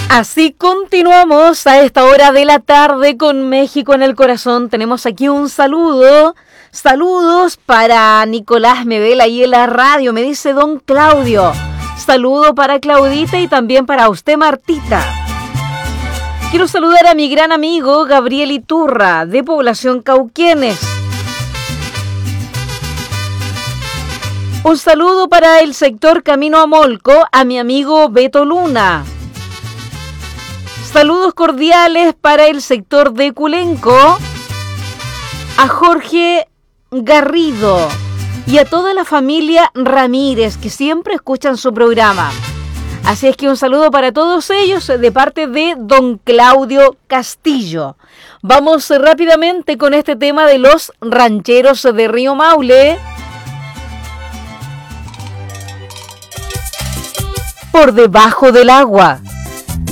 Así continuamos a esta hora de la tarde con México en el corazón. Tenemos aquí un saludo. Saludos para Nicolás Medel ahí en la radio. Me dice don Claudio. Saludo para Claudita y también para usted, Martita. Quiero saludar a mi gran amigo Gabriel Iturra de Población Cauquenes. Un saludo para el sector Camino a Molco a mi amigo Beto Luna. Saludos cordiales para el sector de Culenco, a Jorge Garrido y a toda la familia Ramírez que siempre escuchan su programa. Así es que un saludo para todos ellos de parte de don Claudio Castillo. Vamos rápidamente con este tema de los rancheros de Río Maule. Por debajo del agua.